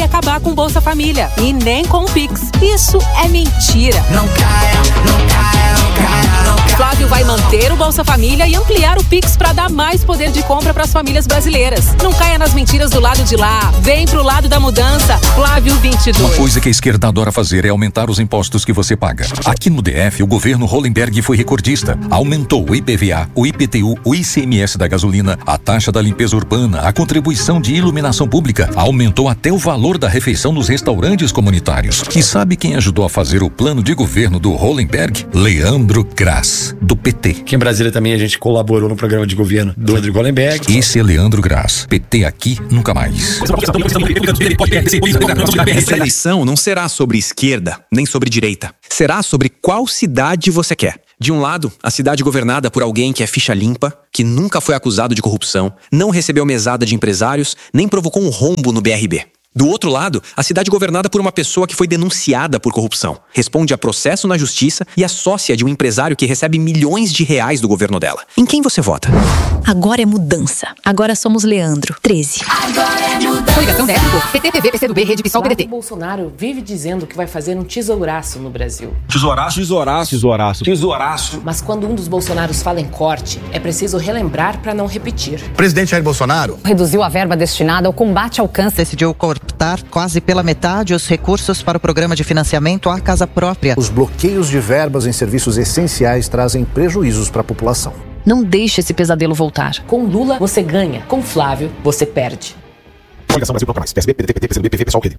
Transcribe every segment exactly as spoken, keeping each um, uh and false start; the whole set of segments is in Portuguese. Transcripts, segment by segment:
acabar com o Bolsa Família e nem com o Pix. Isso é mentira. Não caia, não caia, não caia, não caia. Flávio vai manter o Bolsa Família e ampliar o Pix para dar mais poder de compra para as famílias brasileiras. Não caia nas mentiras do lado de lá. Vem pro lado da mudança. Flávio vinte e dois. Uma coisa que a esquerda adora fazer é aumentar os impostos que você paga. Aqui no D F, o governo Hollenberg foi recordista. Aumentou o I P V A, o I P T U, o I C M S da gasolina, a taxa da limpeza urbana, a contribuição de iluminação pública. Aumentou até o valor da refeição nos restaurantes comunitários. E sabe quem ajudou a fazer o plano de governo do Hollenberg? Leandro Grass, do P T. Aqui em Brasília também a gente colaborou no programa de governo do Rodrigo Hollenberg. Esse é Leandro Grass. P T aqui, nunca mais. Essa eleição não será sobre esquerda, nem sobre direita. Será sobre qual cidade você quer. De um lado, a cidade governada por alguém que é ficha limpa, que nunca foi acusado de corrupção, não recebeu mesada de empresários, nem provocou um rombo no B R B. Do outro lado, a cidade governada por uma pessoa que foi denunciada por corrupção, responde a processo na justiça e é sócia de um empresário que recebe milhões de reais do governo dela. Em quem você vota? Agora é mudança. Agora somos Leandro, treze. Agora é mudança. Coligação Décimo, P T, P V, P C do B, Rede P SOL, P D T. O Bolsonaro vive dizendo que vai fazer um tesouraço no Brasil. Tesouraço, tesouraço, tesouraço, tesouraço. Mas quando um dos Bolsonaros fala em corte, é preciso relembrar para não repetir. O presidente Jair Bolsonaro reduziu a verba destinada ao combate ao câncer. Decidiu cortar quase pela metade os recursos para o programa de financiamento à casa própria. Os bloqueios de verbas em serviços essenciais trazem prejuízos para a população. Não deixe esse pesadelo voltar. Com Lula, você ganha. Com Flávio, você perde. Coligação Brasil Bloco Mais. P S B, P D T, P C do B, P V, P SOL, P D.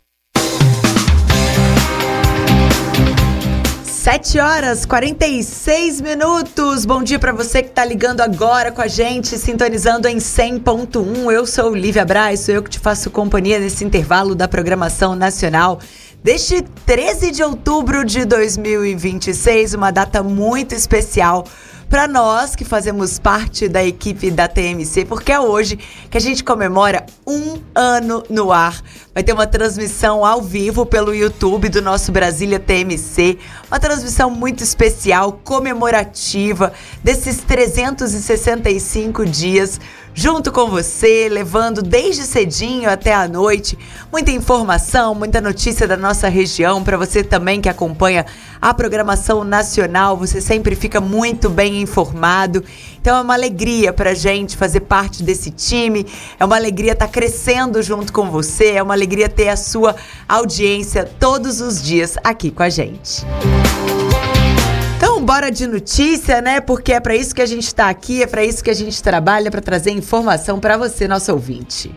sete horas e quarenta e seis minutos. Bom dia para você que tá ligando agora com a gente, sintonizando em cem ponto um. Eu sou Lívia Braz, sou eu que te faço companhia nesse intervalo da programação nacional deste treze de outubro de dois mil e vinte e seis, uma data muito especial para nós que fazemos parte da equipe da T M C, porque é hoje que a gente comemora um ano no ar. Vai ter uma transmissão ao vivo pelo YouTube do nosso Brasília T M C, uma transmissão muito especial, comemorativa, desses trezentos e sessenta e cinco dias junto com você, levando desde cedinho até a noite muita informação, muita notícia da nossa região, para você também que acompanha a programação nacional, você sempre fica muito bem informado. Então é uma alegria pra gente fazer parte desse time, é uma alegria estar crescendo junto com você, é uma alegria ter a sua audiência todos os dias aqui com a gente. Então, bora de notícia, né? Porque é para isso que a gente está aqui, é para isso que a gente trabalha, para trazer informação para você, nosso ouvinte.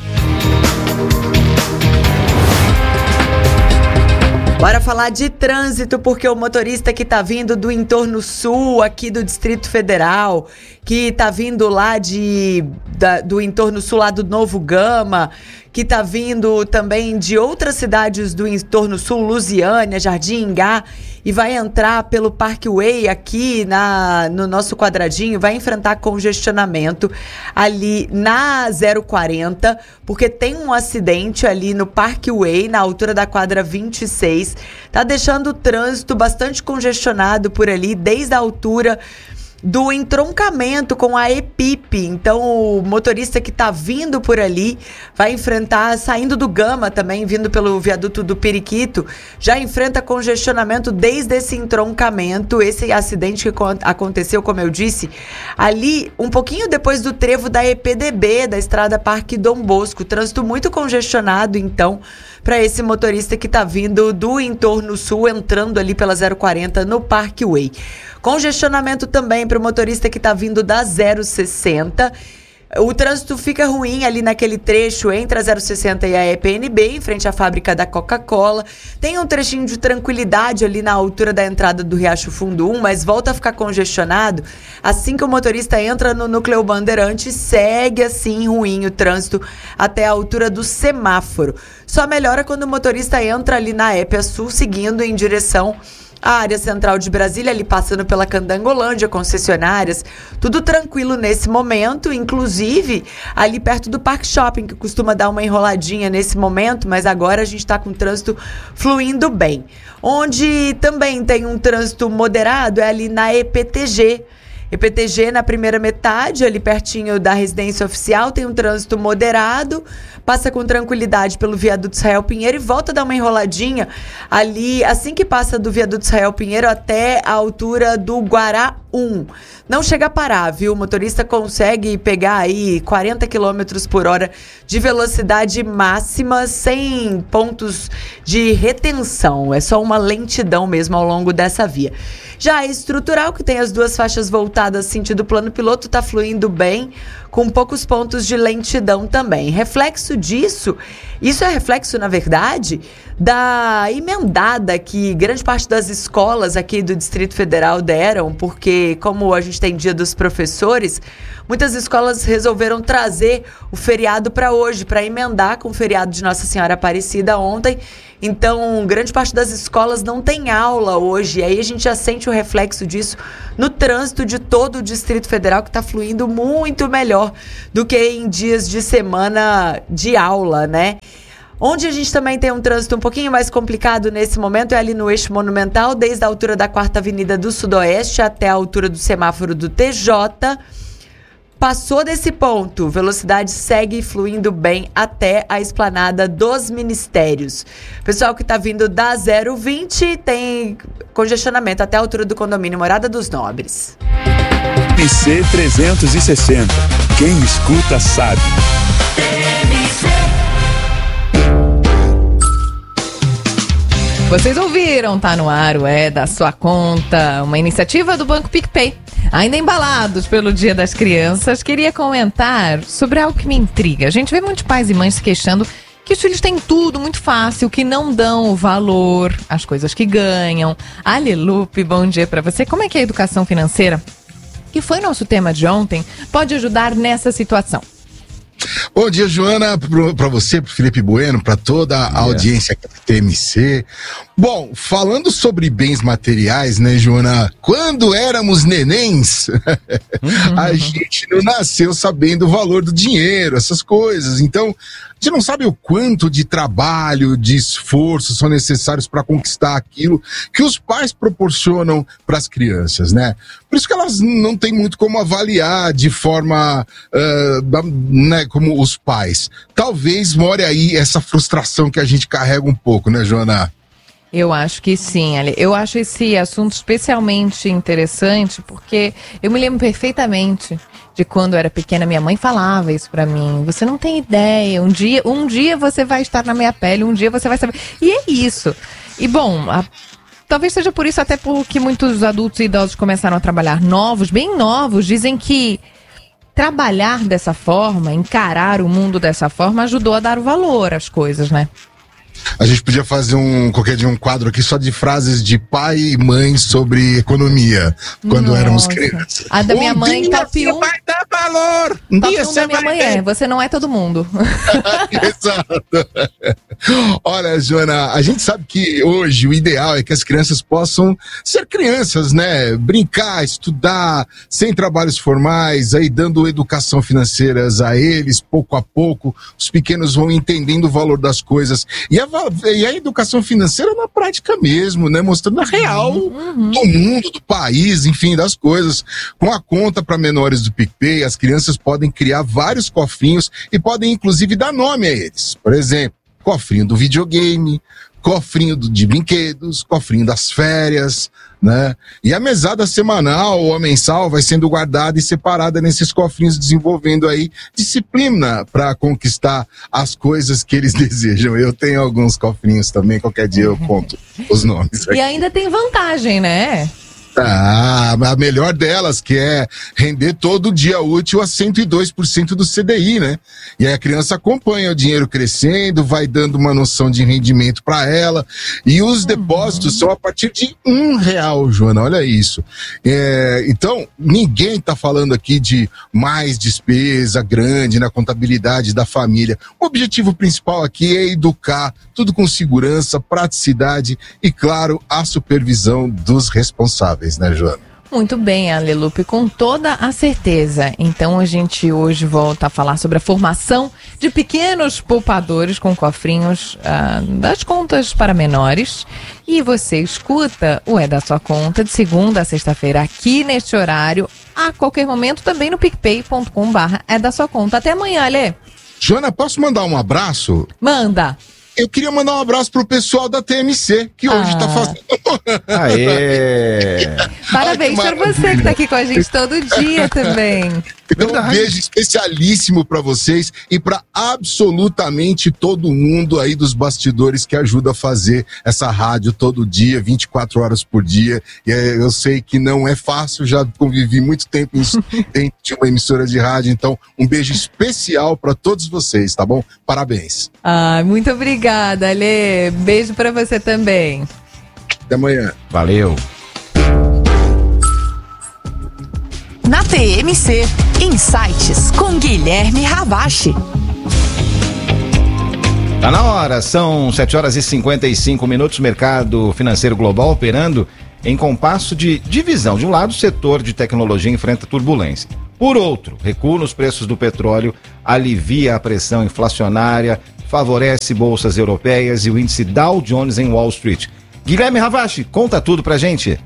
Bora falar de trânsito, porque o motorista que tá vindo do entorno sul aqui do Distrito Federal, que tá vindo lá de, da, do entorno sul lá do Novo Gama, que tá vindo também de outras cidades do entorno sul, Lusiânia, Jardim Ingá, e vai entrar pelo Parkway aqui na, no nosso quadradinho, vai enfrentar congestionamento ali na zero quarenta, porque tem um acidente ali no Parkway, na altura da quadra vinte e seis, tá deixando o trânsito bastante congestionado por ali, desde a altura do entroncamento com a Epip. Então o motorista que está vindo por ali vai enfrentar, saindo do Gama também, vindo pelo viaduto do Periquito, já enfrenta congestionamento desde esse entroncamento, esse acidente que aconteceu, como eu disse, ali um pouquinho depois do trevo da E P D B, da Estrada Parque Dom Bosco. Trânsito muito congestionado, então, para esse motorista que está vindo do entorno sul, entrando ali pela zero quarenta no Parkway. Congestionamento também para o motorista que está vindo da zero sessenta. O trânsito fica ruim ali naquele trecho entre a zero sessenta e a E P N B, em frente à fábrica da Coca-Cola. Tem um trechinho de tranquilidade ali na altura da entrada do Riacho Fundo um, mas volta a ficar congestionado assim que o motorista entra no Núcleo Bandeirante. Segue assim ruim o trânsito até a altura do semáforo. Só melhora quando o motorista entra ali na Épia Sul, seguindo em direção a área central de Brasília, ali passando pela Candangolândia, concessionárias, tudo tranquilo nesse momento, inclusive ali perto do Parque Shopping, que costuma dar uma enroladinha nesse momento, mas agora a gente está com o trânsito fluindo bem. Onde também tem um trânsito moderado é ali na E P T G. E P T G na primeira metade, ali pertinho da residência oficial, tem um trânsito moderado, passa com tranquilidade pelo viaduto Israel Pinheiro e volta a dar uma enroladinha ali, assim que passa do viaduto Israel Pinheiro até a altura do Guará um. Não chega a parar, viu? O motorista consegue pegar aí quarenta quilômetros por hora de velocidade máxima sem pontos de retenção. É só uma lentidão mesmo ao longo dessa via. Já a estrutural, que tem as duas faixas voltadas sentido plano piloto, está fluindo bem, com poucos pontos de lentidão também. Reflexo disso, isso é reflexo, na verdade, da emendada que grande parte das escolas aqui do Distrito Federal deram, porque como a gente tem Dia dos Professores, muitas escolas resolveram trazer o feriado para hoje, para emendar com o feriado de Nossa Senhora Aparecida ontem. Então, grande parte das escolas não tem aula hoje. E aí a gente já sente o reflexo disso no trânsito de todo o Distrito Federal, que está fluindo muito melhor do que em dias de semana de aula, né? Onde a gente também tem um trânsito um pouquinho mais complicado nesse momento é ali no eixo monumental, desde a altura da quarta Avenida do Sudoeste até a altura do semáforo do T J. Passou desse ponto, velocidade segue fluindo bem até a esplanada dos Ministérios. Pessoal que está vindo da zero vinte tem congestionamento até a altura do condomínio Morada dos Nobres. M C trezentos e sessenta. Quem escuta sabe. Vocês ouviram, tá no ar o É da Sua Conta, uma iniciativa do Banco PicPay. Ainda embalados pelo Dia das Crianças, queria comentar sobre algo que me intriga. A gente vê muitos pais e mães se queixando que os filhos têm tudo muito fácil, que não dão o valor às coisas que ganham. Alelupe, bom dia pra você. Como é que a educação financeira, que foi nosso tema de ontem, pode ajudar nessa situação? Bom dia, Joana, para você, para Felipe Bueno, para toda a yeah. audiência aqui do T M C. Bom, falando sobre bens materiais, né, Joana? Quando éramos nenéns, uhum. a gente não nasceu sabendo o valor do dinheiro, essas coisas. Então, a gente não sabe o quanto de trabalho, de esforço são necessários para conquistar aquilo que os pais proporcionam para as crianças, né? Por isso que elas não têm muito como avaliar de forma, uh, né, como os pais. Talvez more aí essa frustração que a gente carrega um pouco, né, Joana? Eu acho que sim, Ale. Eu acho esse assunto especialmente interessante porque eu me lembro perfeitamente de quando eu era pequena, minha mãe falava isso pra mim. Você não tem ideia, um dia, um dia você vai estar na minha pele, um dia você vai saber. E é isso. E bom, a, talvez seja por isso até porque muitos adultos e idosos começaram a trabalhar novos, bem novos, dizem que trabalhar dessa forma, encarar o mundo dessa forma, ajudou a dar o valor às coisas, né? A gente podia fazer um, qualquer dia um quadro aqui só de frases de pai e mãe sobre economia, quando Nossa. éramos crianças. A da minha um mãe, dia top um. Vai dar valor! Um top dia um da minha mãe é, você não é todo mundo. Exato. Olha, Joana, a gente sabe que hoje o ideal é que as crianças possam ser crianças, né? Brincar, estudar, sem trabalhos formais, aí dando educação financeira a eles, pouco a pouco, os pequenos vão entendendo o valor das coisas. E a, e a educação financeira na prática mesmo, né? Mostrando a real uhum. do mundo, do país, enfim, das coisas. Com a conta para menores do PicPay, as crianças podem criar vários cofrinhos e podem, inclusive, dar nome a eles. Por exemplo, cofrinho do videogame, cofrinho do, de brinquedos, cofrinho das férias, né? E a mesada semanal ou a mensal vai sendo guardada e separada nesses cofrinhos, desenvolvendo aí disciplina para conquistar as coisas que eles desejam. Eu tenho alguns cofrinhos também, qualquer dia eu conto os nomes aqui. E ainda tem vantagem, né? Ah, a melhor delas, que é render todo dia útil a cento e dois por cento do C D I, né? E aí a criança acompanha o dinheiro crescendo, vai dando uma noção de rendimento para ela. E os uhum. depósitos são a partir de um real, Joana, olha isso. É, então, ninguém tá falando aqui de mais despesa grande na contabilidade da família. O objetivo principal aqui é educar, tudo com segurança, praticidade e, claro, a supervisão dos responsáveis. Né, Joana? Muito bem, Alelupe, com toda a certeza. Então a gente hoje volta a falar sobre a formação de pequenos poupadores com cofrinhos ah, das contas para menores. E você escuta o É da Sua Conta de segunda a sexta-feira aqui neste horário, a qualquer momento também no picpay ponto com barra É da Sua Conta. Até amanhã, Ale. Joana, posso mandar um abraço? Manda. Eu queria mandar um abraço pro pessoal da T M C, que hoje ah. tá fazendo... Aê! Parabéns para você que tá aqui com a gente todo dia também. Então, um beijo especialíssimo para vocês e para absolutamente todo mundo aí dos bastidores que ajuda a fazer essa rádio todo dia, vinte e quatro horas por dia. E eu sei que não é fácil, já convivi muito tempo dentro de uma emissora de rádio, então um beijo especial para todos vocês, tá bom? Parabéns. Ah, muito obrigada, Alê. Beijo para você também. Até amanhã. Valeu. Na T M C, Insights com Guilherme Ravache. Tá na hora, são sete horas e cinquenta e cinco minutos, mercado financeiro global operando em compasso de divisão. De um lado, o setor de tecnologia enfrenta turbulência. Por outro, recuo nos preços do petróleo alivia a pressão inflacionária, favorece bolsas europeias e o índice Dow Jones em Wall Street. Guilherme Ravache, conta tudo pra gente.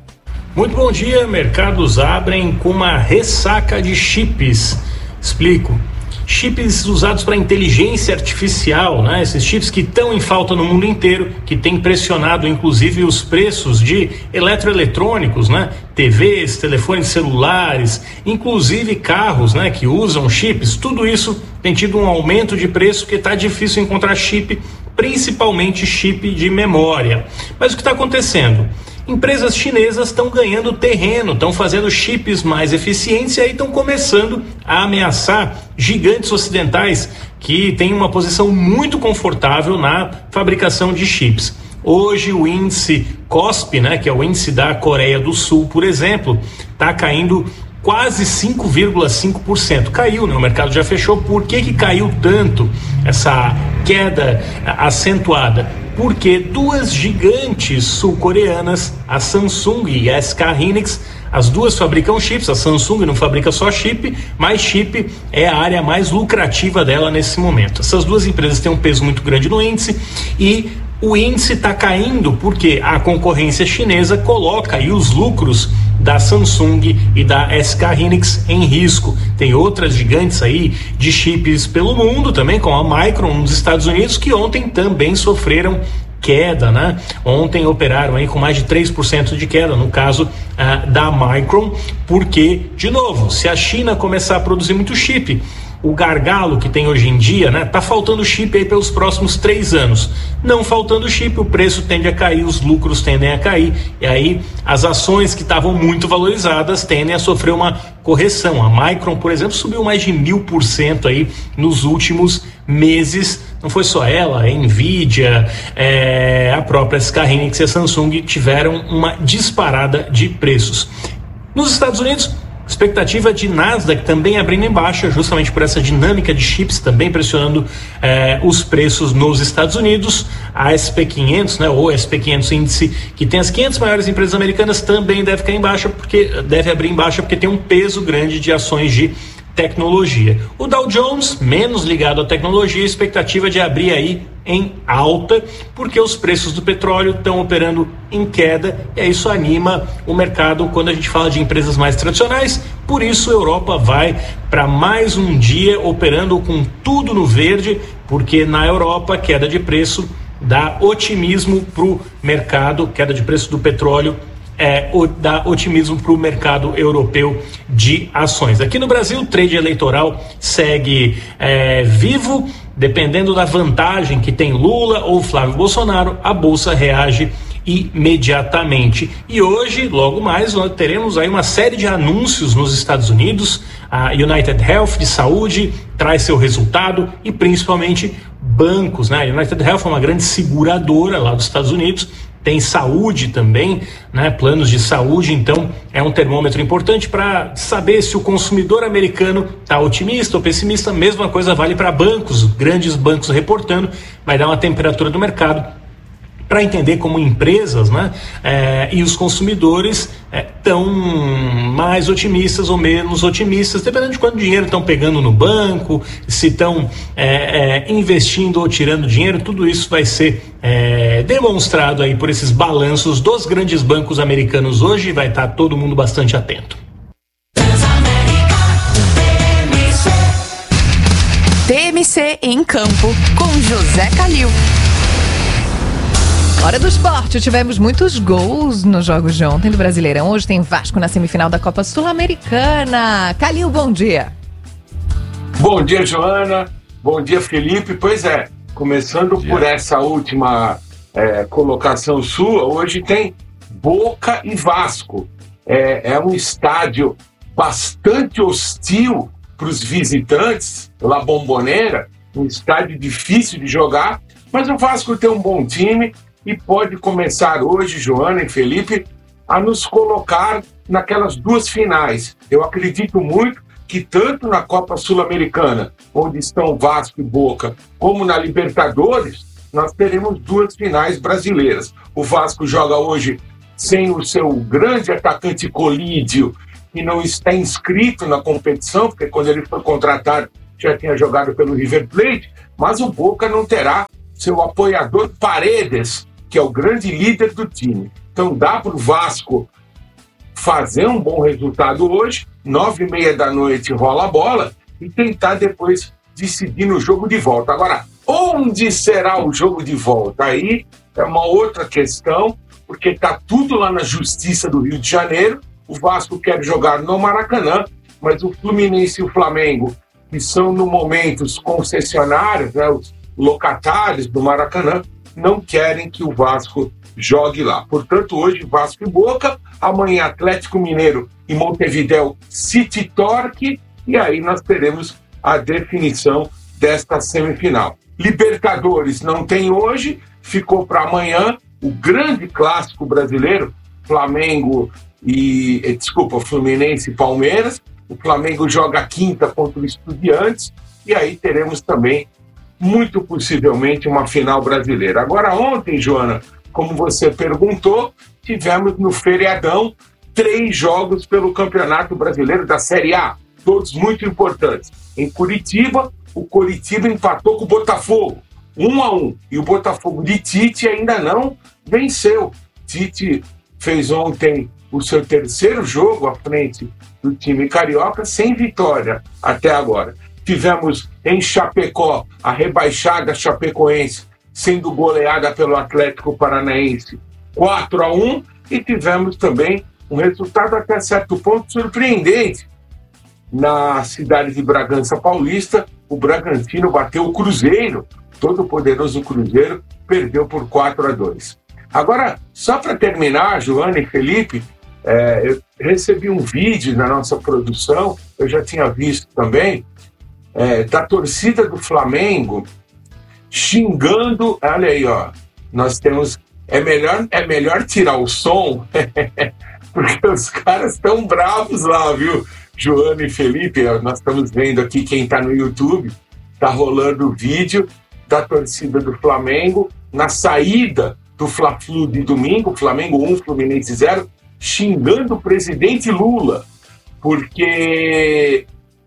Muito bom dia, mercados abrem com uma ressaca de chips. Explico. Chips usados para inteligência artificial, né? Esses chips que estão em falta no mundo inteiro, que tem pressionado inclusive os preços de eletroeletrônicos, né? T Vs, telefones celulares, inclusive carros, né? Que usam chips. Tudo isso tem tido um aumento de preço porque está difícil encontrar chip, principalmente chip de memória. Mas o que está acontecendo? Empresas chinesas estão ganhando terreno, estão fazendo chips mais eficientes e aí estão começando a ameaçar gigantes ocidentais que têm uma posição muito confortável na fabricação de chips. Hoje o índice C O S P, né, que é o índice da Coreia do Sul, por exemplo, está caindo quase cinco vírgula cinco por cento. Caiu, né? O mercado já fechou. Por que que caiu tanto essa queda acentuada? Porque duas gigantes sul-coreanas, a Samsung e a S K Hynix, as duas fabricam chips. A Samsung não fabrica só chip, mas chip é a área mais lucrativa dela nesse momento. Essas duas empresas têm um peso muito grande no índice e o índice está caindo porque a concorrência chinesa coloca aí os lucros da Samsung e da S K Hynix em risco. Tem outras gigantes aí de chips pelo mundo também, como a Micron nos Estados Unidos, que ontem também sofreram queda, né? Ontem operaram aí com mais de três por cento de queda, no caso uh, da Micron, porque, de novo, se a China começar a produzir muito chip, o gargalo que tem hoje em dia, né? Tá faltando chip aí pelos próximos três anos. Não faltando chip, o preço tende a cair, os lucros tendem a cair, e aí as ações que estavam muito valorizadas tendem a sofrer uma correção. A Micron, por exemplo, subiu mais de mil por cento aí nos últimos meses. Não foi só ela, a Nvidia, é, a própria S K Hynix e a Samsung tiveram uma disparada de preços. Nos Estados Unidos, expectativa de Nasdaq também abrindo em baixa, justamente por essa dinâmica de chips também pressionando eh, os preços nos Estados Unidos. A S P quinhentos, né, ou S P quinhentos índice, que tem as quinhentas maiores empresas americanas, também deve cair em baixa, porque deve abrir em baixa porque tem um peso grande de ações de tecnologia. O Dow Jones, menos ligado à tecnologia, expectativa de abrir aí em alta, porque os preços do petróleo estão operando em queda, e isso anima o mercado quando a gente fala de empresas mais tradicionais. Por isso a Europa vai para mais um dia operando com tudo no verde, porque na Europa queda de preço dá otimismo para o mercado, queda de preço do petróleo É, o, dá otimismo para o mercado europeu de ações. Aqui no Brasil, o trade eleitoral segue é, vivo, dependendo da vantagem que tem Lula ou Flávio Bolsonaro, a Bolsa reage imediatamente. E hoje, logo mais, nós teremos aí uma série de anúncios nos Estados Unidos. A United Health de saúde traz seu resultado e principalmente bancos, né? A United Health é uma grande seguradora lá dos Estados Unidos, tem saúde também, né? Planos de saúde, então é um termômetro importante para saber se o consumidor americano está otimista ou pessimista. Mesma coisa vale para bancos, grandes bancos reportando, vai dar uma temperatura do mercado para entender como empresas, né, é, e os consumidores estão é, mais otimistas ou menos otimistas, dependendo de quanto dinheiro estão pegando no banco, se estão é, é, investindo ou tirando dinheiro. Tudo isso vai ser é, demonstrado aí por esses balanços dos grandes bancos americanos hoje, e vai estar todo mundo bastante atento. T M C em Campo, com José Calil. Hora do esporte, tivemos muitos gols nos jogos de ontem do Brasileirão. Hoje tem Vasco na semifinal da Copa Sul-Americana. Calil, bom dia. Bom dia, Joana. Bom dia, Felipe. Pois é, começando por essa última é, colocação sua, hoje tem Boca e Vasco. É, é um estádio bastante hostil para os visitantes, La Bombonera, um estádio difícil de jogar, mas o Vasco tem um bom time e pode começar hoje, Joana e Felipe, a nos colocar naquelas duas finais. Eu acredito muito que tanto na Copa Sul-Americana, onde estão Vasco e Boca, como na Libertadores, nós teremos duas finais brasileiras. O Vasco joga hoje sem o seu grande atacante Colídio, que não está inscrito na competição, porque quando ele foi contratado já tinha jogado pelo River Plate, mas o Boca não terá seu apoiador Paredes, que é o grande líder do time. Então dá para o Vasco fazer um bom resultado hoje, nove e meia da noite rola a bola, e tentar depois decidir no jogo de volta. Agora, onde será o jogo de volta? Aí é uma outra questão, porque está tudo lá na Justiça do Rio de Janeiro. O Vasco quer jogar no Maracanã, mas o Fluminense e o Flamengo, que são no momento os concessionários, né, os locatários do Maracanã, não querem que o Vasco jogue lá. Portanto, hoje Vasco e Boca, amanhã Atlético Mineiro e Montevidéu City Torque, e aí nós teremos a definição desta semifinal. Libertadores não tem hoje, ficou para amanhã o grande clássico brasileiro, Flamengo e, desculpa, Fluminense e Palmeiras. O Flamengo joga quinta contra o Estudiantes, e aí teremos também muito possivelmente uma final brasileira. Agora, ontem, Joana, como você perguntou, tivemos no feriadão três jogos pelo Campeonato Brasileiro da Série A, todos muito importantes. Em Curitiba, o Coritiba empatou com o Botafogo, um a um, e o Botafogo de Tite ainda não venceu. Tite fez ontem o seu terceiro jogo à frente do time carioca, sem vitória até agora. Tivemos em Chapecó a rebaixada Chapecoense sendo goleada pelo Atlético Paranaense quatro a um, e tivemos também um resultado até certo ponto surpreendente. Na cidade de Bragança Paulista, o Bragantino bateu o Cruzeiro, todo poderoso Cruzeiro perdeu por quatro a dois. Agora, só para terminar, Joana e Felipe, é, eu recebi um vídeo na nossa produção, eu já tinha visto também, É, da torcida do Flamengo xingando, olha aí, ó, nós temos, é melhor, é melhor tirar o som, porque os caras estão bravos lá, viu, Joana e Felipe, nós estamos vendo aqui, quem está no YouTube, está rolando o vídeo da torcida do Flamengo na saída do Fla-Flu de domingo, Flamengo um, Fluminense zero, xingando o presidente Lula, porque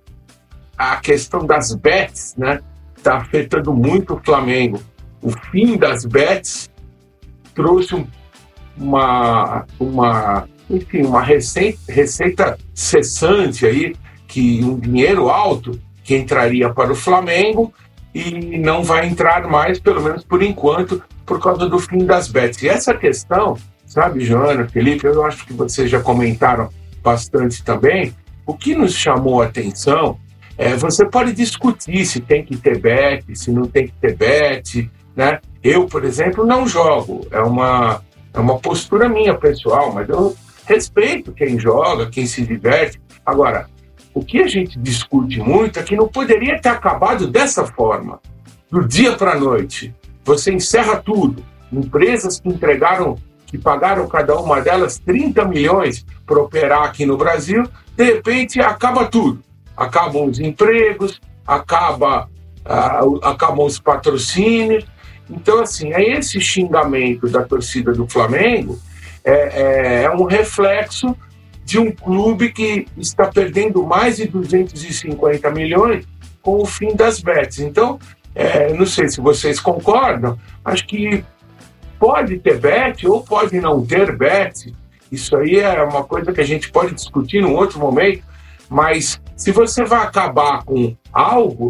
a questão das bets, né, está afetando muito o Flamengo. O fim das bets trouxe um, uma, uma, enfim, uma receita, receita cessante aí, que um dinheiro alto que entraria para o Flamengo e não vai entrar mais, pelo menos por enquanto, por causa do fim das bets. E essa questão, sabe, Joana, Felipe, eu acho que vocês já comentaram bastante também. O que nos chamou a atenção é, você pode discutir se tem que ter bet, se não tem que ter bet, né? Eu, por exemplo, não jogo. É uma, é uma postura minha pessoal, mas eu respeito quem joga, quem se diverte. Agora, o que a gente discute muito é que não poderia ter acabado dessa forma, do dia para a noite. Você encerra tudo. Empresas que entregaram, que pagaram cada uma delas trinta milhões para operar aqui no Brasil, de repente acaba tudo. Acabam os empregos, acaba, uh, acabam os patrocínios. Então, assim, é esse xingamento da torcida do Flamengo é, é, é um reflexo de um clube que está perdendo mais de duzentos e cinquenta milhões com o fim das bets. Então, é, não sei se vocês concordam, acho que pode ter bet ou pode não ter bet. Isso aí é uma coisa que a gente pode discutir num outro momento, mas se você vai acabar com algo,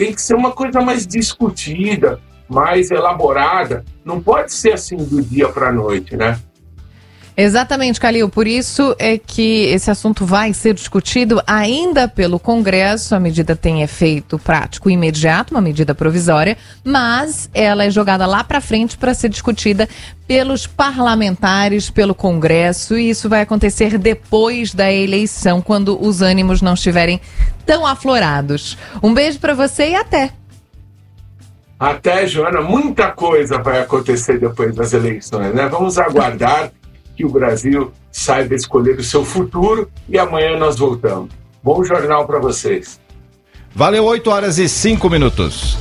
tem que ser uma coisa mais discutida, mais elaborada. Não pode ser assim do dia para a noite, né? Exatamente, Calil. Por isso é que esse assunto vai ser discutido ainda pelo Congresso. A medida tem efeito prático imediato, uma medida provisória, mas ela é jogada lá para frente para ser discutida pelos parlamentares, pelo Congresso, e isso vai acontecer depois da eleição, quando os ânimos não estiverem tão aflorados. Um beijo para você e até! Até, Joana, muita coisa vai acontecer depois das eleições, né? Vamos aguardar que o Brasil saiba escolher o seu futuro e amanhã nós voltamos. Bom jornal para vocês. Valeu, oito horas e cinco minutos.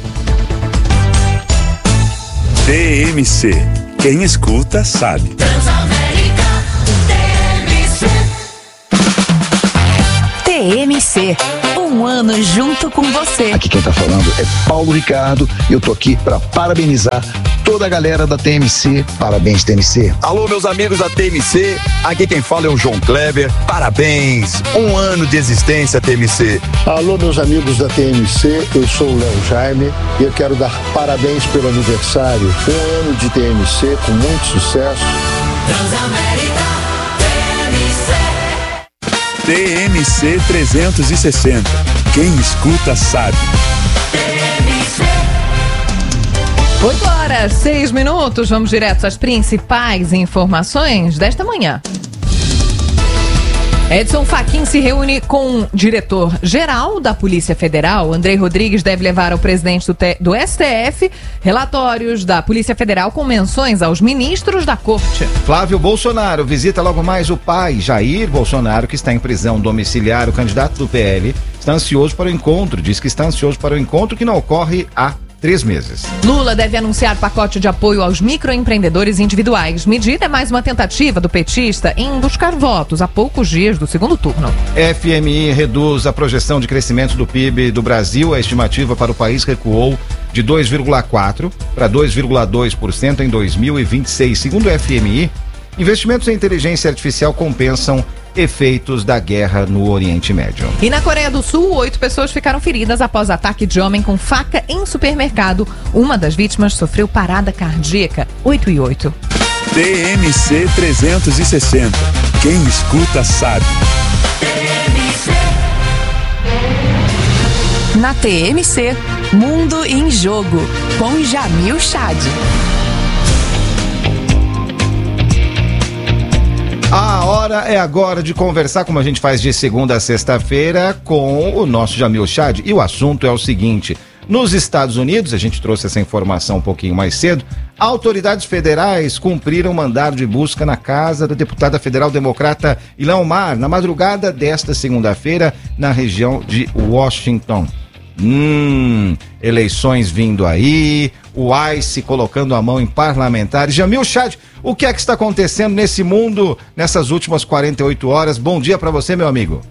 T M C. Quem escuta sabe. T M C. Um ano junto com você. Aqui quem tá falando é Paulo Ricardo e eu tô aqui para parabenizar toda a galera da T M C. Parabéns, T M C. Alô, meus amigos da T M C. Aqui quem fala é o João Kleber. Parabéns. Um ano de existência, T M C. Alô, meus amigos da T M C. Eu sou o Léo Jaime e eu quero dar parabéns pelo aniversário. Um ano de T M C com muito sucesso. Transamérica, T M C. T M C trezentos e sessenta. Quem escuta sabe. oito horas, seis minutos. Vamos direto às principais informações desta manhã. Edson Fachin se reúne com o diretor-geral da Polícia Federal. Andrei Rodrigues deve levar ao presidente do, T- do S T F relatórios da Polícia Federal com menções aos ministros da Corte. Flávio Bolsonaro visita logo mais o pai, Jair Bolsonaro, que está em prisão domiciliar. O candidato do P L está ansioso para o encontro. Diz que está ansioso para o encontro que não ocorre há três meses. Lula deve anunciar pacote de apoio aos microempreendedores individuais. Medida é mais uma tentativa do petista em buscar votos a poucos dias do segundo turno. F M I reduz a projeção de crescimento do P I B do Brasil. A estimativa para o país recuou de dois vírgula quatro por cento para dois vírgula dois por cento em dois mil e vinte e seis. Segundo o F M I, investimentos em inteligência artificial compensam efeitos da guerra no Oriente Médio. E na Coreia do Sul, oito pessoas ficaram feridas após ataque de homem com faca em supermercado. Uma das vítimas sofreu parada cardíaca. oito e oito. T M C trezentos e sessenta. Quem escuta sabe. Na T M C, Mundo em Jogo, com Jamil Chad. A hora é agora de conversar, como a gente faz de segunda a sexta-feira, com o nosso Jamil Chad. E o assunto é o seguinte: nos Estados Unidos, a gente trouxe essa informação um pouquinho mais cedo, autoridades federais cumpriram mandado de busca na casa da deputada federal democrata Ilhan Omar, na madrugada desta segunda-feira, na região de Washington. Hum, eleições vindo aí, o ICE colocando a mão em parlamentares. Jamil Chad, o que é que está acontecendo nesse mundo nessas últimas quarenta e oito horas? Bom dia para você, meu amigo.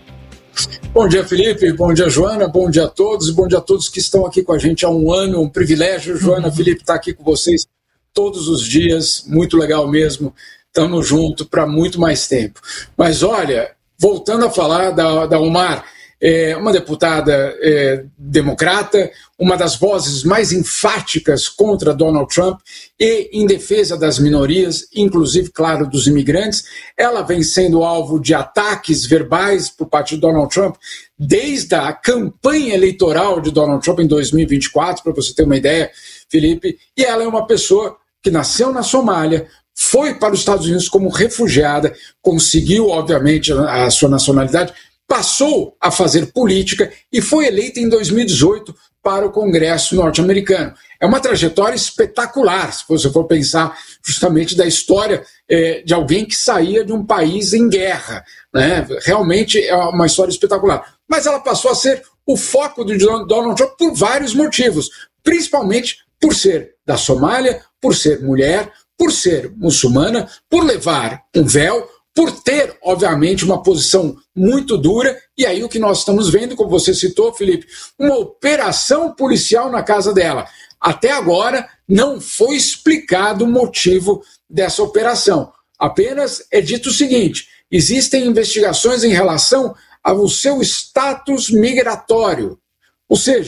Bom dia, Felipe. Bom dia, Joana. Bom dia a todos. Bom dia a todos que estão aqui com a gente há um ano. Um privilégio, Joana, uhum. Felipe, estar aqui com vocês todos os dias. Muito legal mesmo. Estamos juntos para muito mais tempo. Mas olha, voltando a falar da, da Omar, é uma deputada é, democrata, uma das vozes mais enfáticas contra Donald Trump e em defesa das minorias, inclusive, claro, dos imigrantes. Ela vem sendo alvo de ataques verbais por parte de Donald Trump desde a campanha eleitoral de Donald Trump em dois mil e vinte e quatro, para você ter uma ideia, Felipe. E ela é uma pessoa que nasceu na Somália, foi para os Estados Unidos como refugiada, conseguiu, obviamente, a sua nacionalidade, passou a fazer política e foi eleita em dois mil e dezoito para o Congresso norte-americano. É uma trajetória espetacular, se você for pensar justamente da história é, de alguém que saía de um país em guerra, né? Realmente é uma história espetacular. Mas ela passou a ser o foco do Donald Trump por vários motivos, principalmente por ser da Somália, por ser mulher, por ser muçulmana, por levar um véu, por ter, obviamente, uma posição muito dura, e aí o que nós estamos vendo, como você citou, Felipe, uma operação policial na casa dela. Até agora não foi explicado o motivo dessa operação. Apenas é dito o seguinte: existem investigações em relação ao seu status migratório. Ou seja,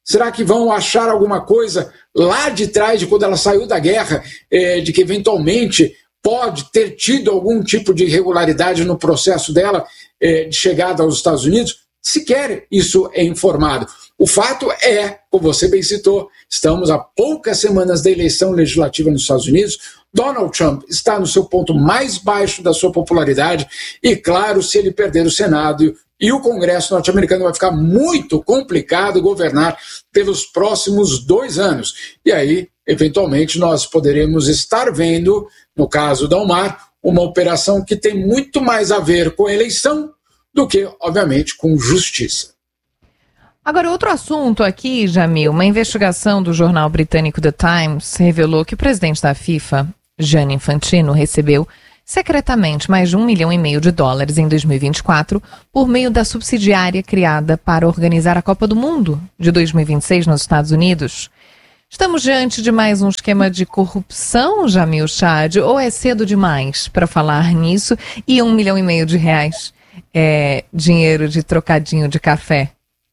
Será que vão achar alguma coisa lá de trás, de quando ela saiu da guerra, é, de que eventualmente pode ter tido algum tipo de irregularidade no processo dela é, de chegada aos Estados Unidos? Sequer isso é informado. O fato é, como você bem citou, estamos a poucas semanas da eleição legislativa nos Estados Unidos. Donald Trump está no seu ponto mais baixo da sua popularidade e, claro, se ele perder o Senado e o Congresso norte-americano, vai ficar muito complicado governar pelos próximos dois anos. E aí, eventualmente, nós poderemos estar vendo, no caso da Omar, uma operação que tem muito mais a ver com a eleição do que, obviamente, com justiça. Agora, outro assunto aqui, Jamil, uma investigação do jornal britânico The Times revelou que o presidente da FIFA, Gianni Infantino, recebeu secretamente mais de um milhão e meio de dólares em dois mil e vinte e quatro por meio da subsidiária criada para organizar a Copa do Mundo de dois mil e vinte e seis nos Estados Unidos. Estamos diante de mais um esquema de corrupção, Jamil Chad, ou é cedo demais para falar nisso? E um milhão e meio de reais é dinheiro de trocadinho de café?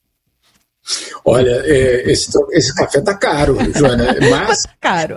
Olha, é, esse, esse café tá caro, Joana, mas... Tá caro.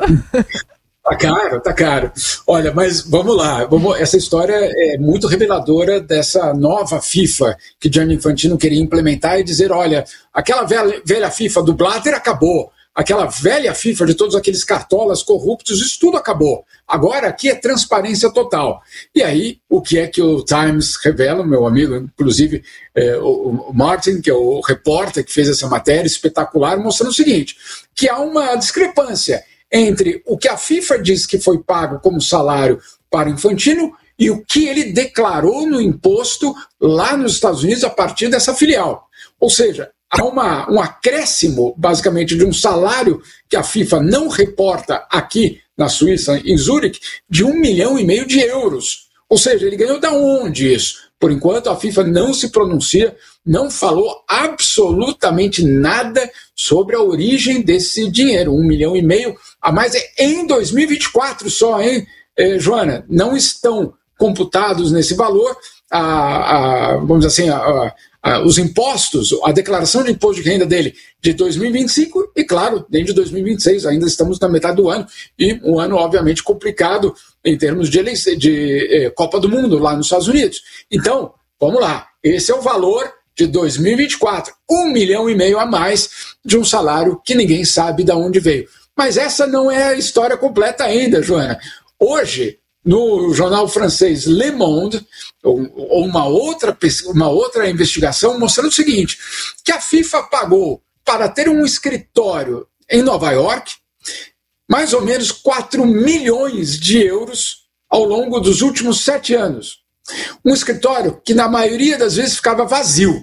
Tá caro, tá caro. Olha, mas vamos lá. Vamos, essa história é muito reveladora dessa nova FIFA que Gianni Infantino queria implementar e dizer, olha, aquela velha, velha FIFA do Blatter acabou. Aquela velha FIFA de todos aqueles cartolas corruptos, isso tudo acabou. Agora aqui é transparência total. E aí, o que é que o Times revela, meu amigo, inclusive é, o, o Martin, que é o repórter que fez essa matéria espetacular, mostrando o seguinte, que há uma discrepância entre o que a FIFA diz que foi pago como salário para Infantino e o que ele declarou no imposto lá nos Estados Unidos a partir dessa filial. Ou seja, há uma, um acréscimo, basicamente, de um salário que a FIFA não reporta aqui na Suíça, em Zurique, de um milhão e meio de euros. Ou seja, ele ganhou da onde isso? Por enquanto, a FIFA não se pronuncia, não falou absolutamente nada sobre a origem desse dinheiro. Um milhão e meio a mais é em dois mil e vinte e quatro só, hein, eh, Joana? Não estão computados nesse valor, a, a, vamos dizer assim, a, a, a, os impostos, a declaração de imposto de renda dele de dois mil e vinte e cinco e, claro, desde dois mil e vinte e seis, ainda estamos na metade do ano, e um ano, obviamente, complicado em termos de, eleição, de eh, Copa do Mundo lá nos Estados Unidos. Então, vamos lá, esse é o valor de dois mil e vinte e quatro, um milhão e meio a mais de um salário que ninguém sabe de onde veio. Mas essa não é a história completa ainda, Joana. Hoje, no jornal francês Le Monde, ou uma outra, uma outra investigação mostrando o seguinte, que a FIFA pagou para ter um escritório em Nova York mais ou menos quatro milhões de euros ao longo dos últimos sete anos. Um escritório que na maioria das vezes ficava vazio.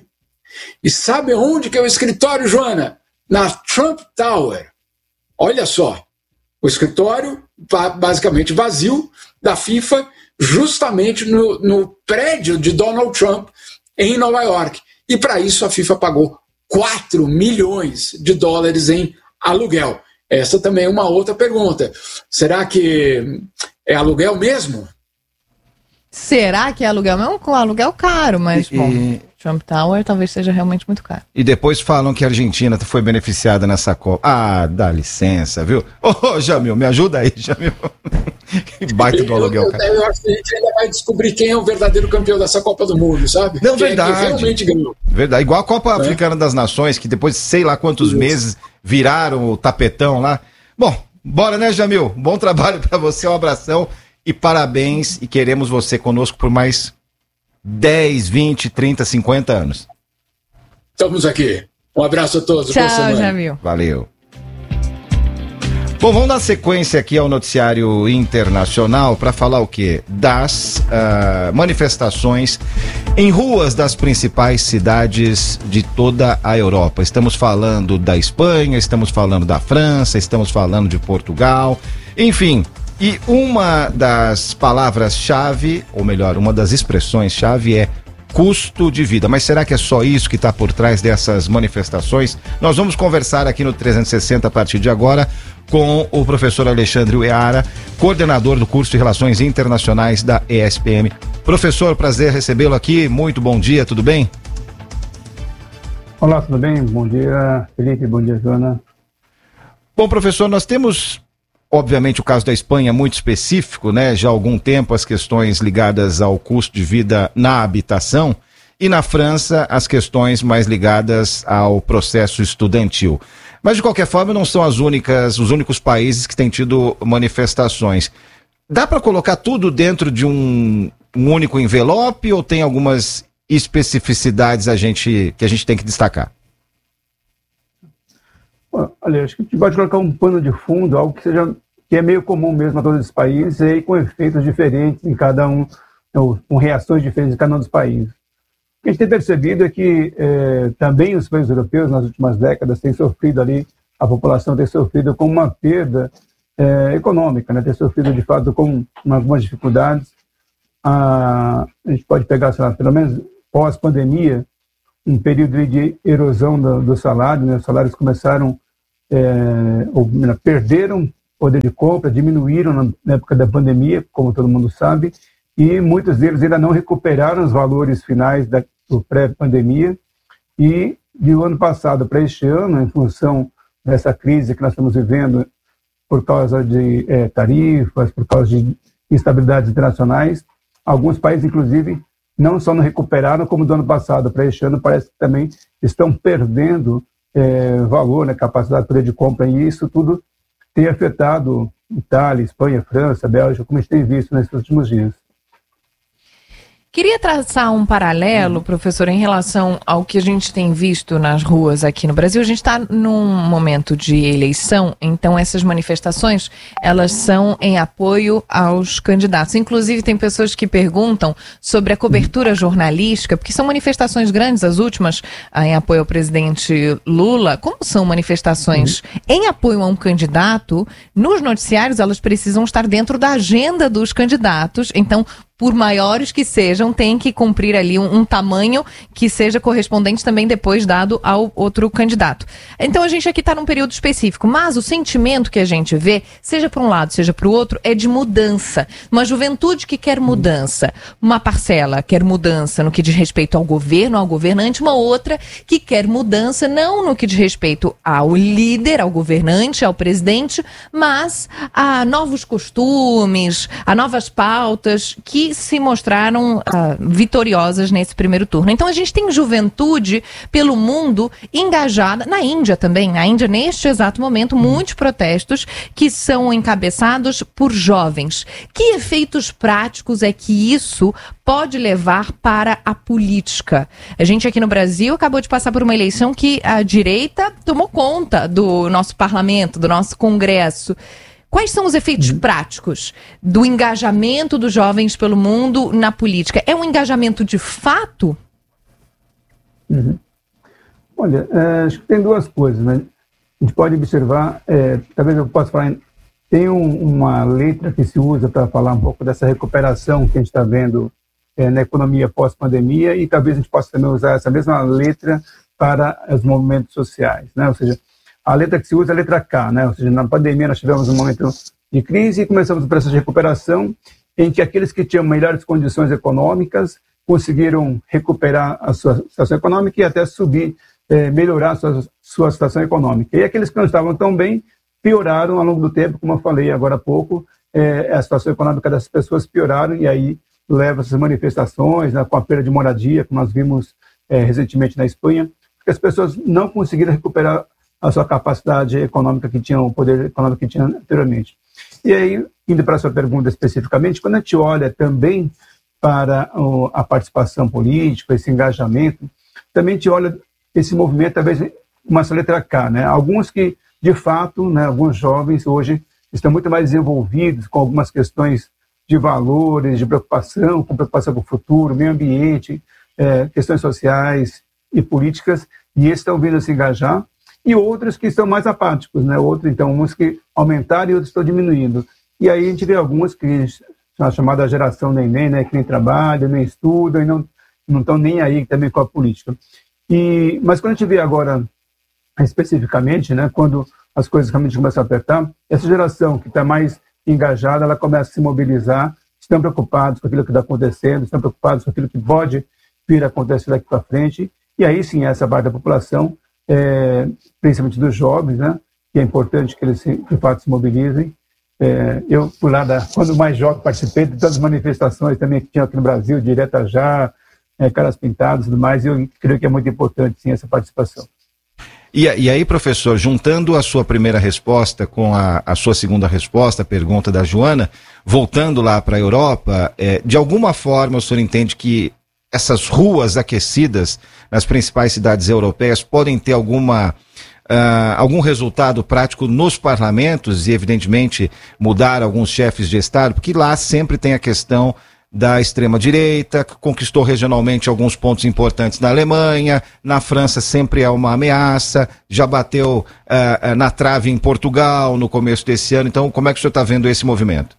E sabe onde que é o escritório, Joana? Na Trump Tower. Olha só, o escritório basicamente vazio da FIFA, justamente no, no prédio de Donald Trump em Nova York. E para isso a FIFA pagou quatro milhões de dólares em aluguel. Essa também é uma outra pergunta. Será que é aluguel mesmo? Será que é aluguel? É um aluguel caro, mas, e, bom, e... Trump Tower talvez seja realmente muito caro. E depois falam que a Argentina foi beneficiada nessa Copa. Ah, dá licença, viu? Ô, oh, Jamil, me ajuda aí, Jamil. Que baita do aluguel, cara. Eu, eu acho que a gente ainda vai descobrir quem é o verdadeiro campeão dessa Copa do Mundo, sabe? Não, quem verdade. É que realmente ganhou. Verdade. Igual a Copa é. Africana das Nações, que depois de sei lá quantos Isso. meses viraram o tapetão lá. Bom, bora, né, Jamil? Bom trabalho pra você, um abração. E parabéns, e queremos você conosco por mais dez, vinte, trinta, cinquenta anos. Estamos aqui. Um abraço a todos. Tchau, Jamil. Valeu. Bom, vamos dar sequência aqui ao noticiário internacional para falar o quê? Das uh, manifestações em ruas das principais cidades de toda a Europa. Estamos falando da Espanha, estamos falando da França, estamos falando de Portugal, enfim... E uma das palavras-chave, ou melhor, uma das expressões-chave é custo de vida. Mas será que é só isso que está por trás dessas manifestações? Nós vamos conversar aqui no trezentos e sessenta a partir de agora com o professor Alexandre Ueara, coordenador do curso de Relações Internacionais da E S P M. Professor, prazer recebê-lo aqui. Muito bom dia, tudo bem? Olá, tudo bem? Bom dia, Felipe, bom dia, Joana. Bom, professor, nós temos, obviamente, o caso da Espanha muito específico, né? Já há algum tempo as questões ligadas ao custo de vida na habitação, e na França as questões mais ligadas ao processo estudantil. Mas, de qualquer forma, não são as únicas, os únicos países que têm tido manifestações. Dá para colocar tudo dentro de um, um único envelope ou tem algumas especificidades a gente, que a gente tem que destacar? Olha, acho que a gente pode colocar um pano de fundo, algo que seja que é meio comum mesmo a todos os países e com efeitos diferentes em cada um, ou, com reações diferentes em cada um dos países. O que a gente tem percebido é que eh, também os países europeus nas últimas décadas têm sofrido ali, a população tem sofrido com uma perda eh, econômica, né? Tem sofrido de fato com algumas dificuldades. Ah, a gente pode pegar, sei lá, pelo menos pós-pandemia, um período de erosão do, do salário, né? Os salários começaram, é, ou, perderam poder de compra, diminuíram na, na época da pandemia, como todo mundo sabe, e muitos deles ainda não recuperaram os valores finais da, do pré-pandemia, e do ano passado para este ano, em função dessa crise que nós estamos vivendo por causa de é, tarifas, por causa de instabilidades internacionais, alguns países, inclusive, não só não recuperaram, como do ano passado para este ano, parece que também estão perdendo é, valor, né, capacidade de poder de compra, e isso tudo tem afetado Itália, Espanha, França, Bélgica, como a gente tem visto nesses últimos dias. Queria traçar um paralelo, professor, em relação ao que a gente tem visto nas ruas aqui no Brasil. A gente está num momento de eleição, então essas manifestações, elas são em apoio aos candidatos. Inclusive, tem pessoas que perguntam sobre a cobertura jornalística, porque são manifestações grandes, as últimas em apoio ao presidente Lula. Como são manifestações uhum. em apoio a um candidato, nos noticiários elas precisam estar dentro da agenda dos candidatos, então por maiores que sejam, tem que cumprir ali um, um tamanho que seja correspondente também depois dado ao outro candidato. Então a gente aqui está num período específico, mas o sentimento que a gente vê, seja para um lado, seja para o outro, é de mudança. Uma juventude que quer mudança, uma parcela quer mudança no que diz respeito ao governo, ao governante, uma outra que quer mudança não no que diz respeito ao líder, ao governante, ao presidente, mas a novos costumes, a novas pautas que se mostraram uh, vitoriosas nesse primeiro turno. Então a gente tem juventude pelo mundo engajada, na Índia também, na Índia neste exato momento, muitos protestos que são encabeçados por jovens. Que efeitos práticos é que isso pode levar para a política? A gente aqui no Brasil acabou de passar por uma eleição que a direita tomou conta do nosso parlamento, do nosso Congresso. Quais são os efeitos uhum. práticos do engajamento dos jovens pelo mundo na política? É um engajamento de fato? Uhum. Olha, é, acho que tem duas coisas, né? A gente pode observar, é, talvez eu possa falar, tem um, uma letra que se usa para falar um pouco dessa recuperação que a gente está vendo é, na economia pós-pandemia, e talvez a gente possa também usar essa mesma letra para os movimentos sociais, né? Ou seja, a letra que se usa é a letra K, né? Ou seja, na pandemia nós tivemos um momento de crise e começamos o processo de recuperação em que aqueles que tinham melhores condições econômicas conseguiram recuperar a sua situação econômica e até subir, eh, melhorar a sua, sua situação econômica. E aqueles que não estavam tão bem pioraram ao longo do tempo, como eu falei agora há pouco, eh, a situação econômica dessas pessoas pioraram e aí leva essas manifestações, né, com a perda de moradia, como nós vimos eh, recentemente na Espanha, porque as pessoas não conseguiram recuperar a sua capacidade econômica que tinham, o poder econômico que tinham anteriormente. E aí, indo para a sua pergunta especificamente, quando a gente olha também para o, a participação política, esse engajamento, também a gente olha esse movimento, talvez, uma letra K, né? Alguns que, de fato, né, alguns jovens hoje estão muito mais envolvidos com algumas questões de valores, de preocupação, com preocupação com o futuro, meio ambiente, é, questões sociais e políticas, e esses estão vindo a se engajar, e outros que estão mais apáticos, né? Outros, então, uns que aumentaram e outros estão diminuindo. E aí a gente vê alguns que são a chamada geração neném, né? Que nem trabalham, nem estudam e não, não estão nem aí também com a política. E, mas quando a gente vê agora, especificamente, né? Quando as coisas realmente começam a apertar, essa geração que está mais engajada, ela começa a se mobilizar, estão preocupados com aquilo que está acontecendo, estão preocupados com aquilo que pode vir a acontecer daqui para frente, E aí sim, essa parte da população, é, principalmente dos jovens, né, que é importante que eles se, de fato se mobilizem. É, eu, por lá, da, quando mais jovem, participei de todas as manifestações também que tinha aqui no Brasil, Direta Já, é, Caras Pintadas e tudo mais, e eu creio que é muito importante sim essa participação. E, e aí, professor, juntando a sua primeira resposta com a, a sua segunda resposta, a pergunta da Joana, voltando lá para a Europa, é, de alguma forma o senhor entende que essas ruas aquecidas nas principais cidades europeias podem ter alguma, uh, algum resultado prático nos parlamentos e, evidentemente, mudar alguns chefes de Estado? Porque lá sempre tem a questão da extrema-direita, que conquistou regionalmente alguns pontos importantes na Alemanha, na França sempre é uma ameaça, já bateu uh, na trave em Portugal no começo desse ano. Então, como é que o senhor está vendo esse movimento?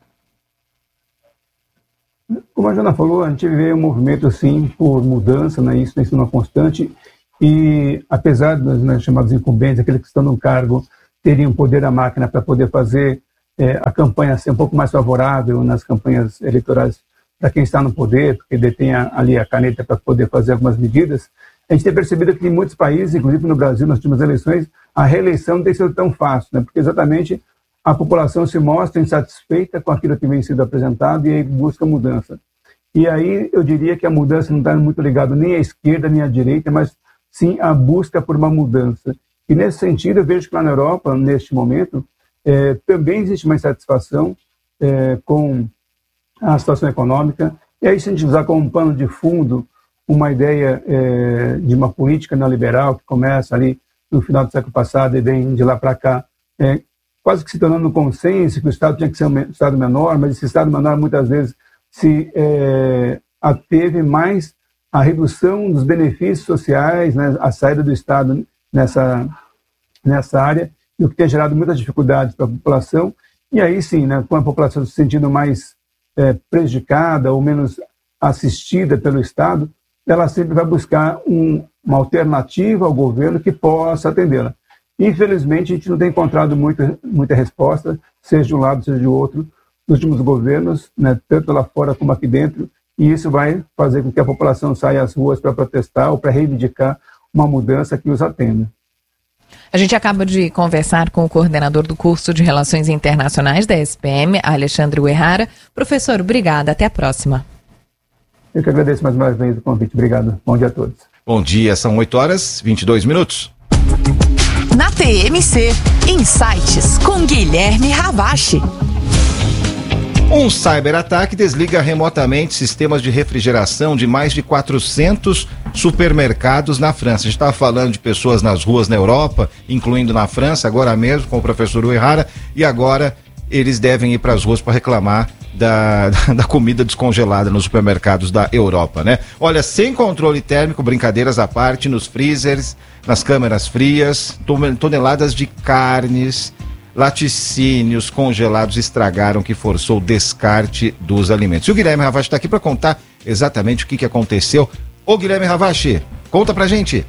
Como a Joana falou, a gente vê um movimento, sim, por mudança, né? Isso é uma constante, e apesar dos, né, chamados incumbentes, aqueles que estão no cargo, teriam poder da máquina para poder fazer é, a campanha ser um pouco mais favorável nas campanhas eleitorais para quem está no poder, porque detém a, ali a caneta para poder fazer algumas medidas, a gente tem percebido que em muitos países, inclusive no Brasil, nas últimas eleições, a reeleição não tem sido tão fácil, né? Porque exatamente a população se mostra insatisfeita com aquilo que vem sendo apresentado e aí busca mudança. E aí eu diria que a mudança não está muito ligada nem à esquerda nem à direita, mas sim a busca por uma mudança. E nesse sentido eu vejo que lá na Europa, neste momento, é, também existe uma insatisfação é, com a situação econômica. E aí se a gente usar como um pano de fundo uma ideia é, de uma política neoliberal que começa ali no final do século passado e vem de lá para cá, é, quase que se tornando um consenso que o Estado tinha que ser um Estado menor, mas esse Estado menor muitas vezes se é, ateve mais à redução dos benefícios sociais, né, a saída do Estado nessa, nessa área, e o que tem gerado muitas dificuldades para a população. E aí sim, né, com a população se sentindo mais é, prejudicada ou menos assistida pelo Estado, ela sempre vai buscar um, uma alternativa ao governo que possa atendê-la. Infelizmente, a gente não tem encontrado muita, muita resposta, seja de um lado, seja de outro, nos últimos governos, né, tanto lá fora como aqui dentro, e isso vai fazer com que a população saia às ruas para protestar ou para reivindicar uma mudança que os atenda. A gente acaba de conversar com o coordenador do curso de Relações Internacionais da S P M, Alexandre Uehara. Professor, obrigada. Até a próxima. Eu que agradeço mais uma vez o convite. Obrigado. Bom dia a todos. Bom dia. São oito horas e vinte e dois minutos. Na T M C, Insights com Guilherme Ravache. Um cyberataque desliga remotamente sistemas de refrigeração de mais de quatrocentos supermercados na França. A gente estava falando de pessoas nas ruas na Europa, incluindo na França, agora mesmo com o professor Uehara, e agora eles devem ir para as ruas para reclamar da, da comida descongelada nos supermercados da Europa, né? Olha, sem controle térmico, brincadeiras à parte, nos freezers, nas câmeras frias, toneladas de carnes, laticínios congelados estragaram, que forçou o descarte dos alimentos. E o Guilherme Ravache está aqui para contar exatamente o que, que aconteceu. Ô Guilherme Ravache, conta pra gente.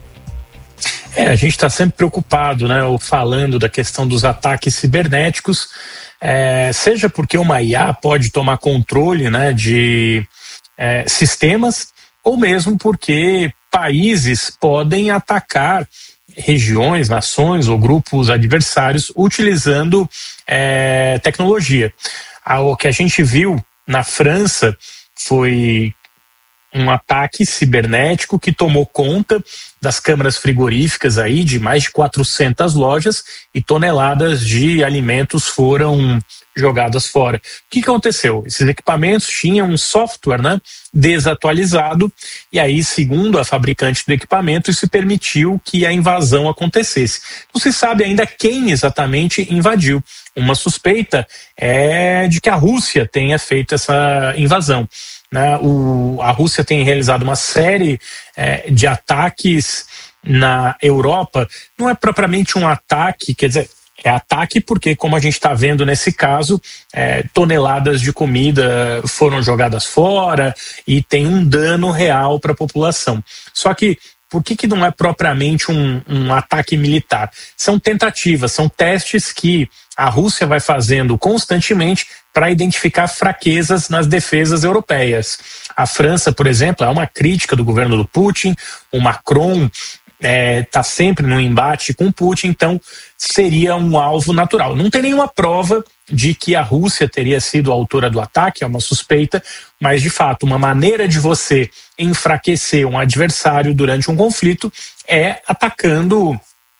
É, a gente está sempre preocupado, né, ou falando da questão dos ataques cibernéticos, é, seja porque uma I A pode tomar controle, né, de é, sistemas, ou mesmo porque países podem atacar regiões, nações ou grupos adversários utilizando é, tecnologia. O que a gente viu na França foi um ataque cibernético que tomou conta das câmaras frigoríficas aí de mais de quatrocentas lojas e toneladas de alimentos foram jogadas fora. O que aconteceu? Esses equipamentos tinham um software, né, desatualizado, e aí, segundo a fabricante do equipamento, isso permitiu que a invasão acontecesse. Não se sabe ainda quem exatamente invadiu. Uma suspeita é de que a Rússia tenha feito essa invasão. Né? O, a Rússia tem realizado uma série é, de ataques na Europa. Não é propriamente um ataque, quer dizer, é ataque porque, como a gente está vendo nesse caso, é, toneladas de comida foram jogadas fora e tem um dano real para a população. Só que, por que, que não é propriamente um, um ataque militar? São tentativas, são testes que a Rússia vai fazendo constantemente para identificar fraquezas nas defesas europeias. A França, por exemplo, é uma crítica do governo do Putin, o Macron está é, sempre no embate com Putin, então seria um alvo natural. Não tem nenhuma prova de que a Rússia teria sido a autora do ataque, é uma suspeita, mas de fato uma maneira de você enfraquecer um adversário durante um conflito é atacando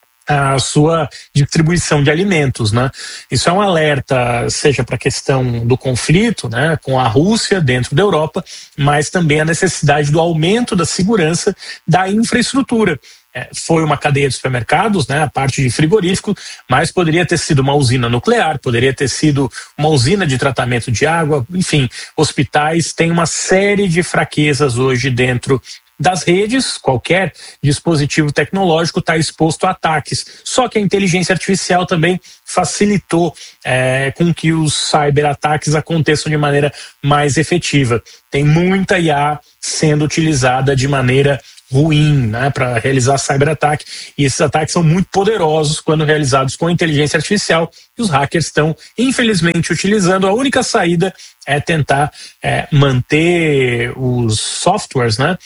a sua distribuição de alimentos, né? Isso é um alerta, seja para a questão do conflito, né, com a Rússia dentro da Europa, mas também a necessidade do aumento da segurança da infraestrutura. É, foi uma cadeia de supermercados, né, a parte de frigorífico, mas poderia ter sido uma usina nuclear, poderia ter sido uma usina de tratamento de água, enfim, hospitais. Tem uma série de fraquezas hoje dentro das redes. Qualquer dispositivo tecnológico está exposto a ataques. Só que a inteligência artificial também facilitou é, com que os cyberataques aconteçam de maneira mais efetiva. Tem muita I A sendo utilizada de maneira ruim, né, para realizar cyberataque, e esses ataques são muito poderosos quando realizados com inteligência artificial, e os hackers estão infelizmente utilizando. A única saída é tentar é, manter os softwares, né,